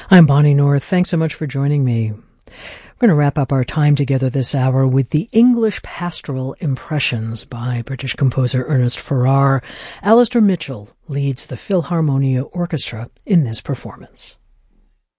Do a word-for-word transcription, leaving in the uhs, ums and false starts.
I'm Bonnie North. Thanks so much for joining me. We're going to wrap up our time together this hour with the English Pastoral Impressions by British composer Ernest Farrar. Alistair Mitchell leads the Philharmonia Orchestra in this performance.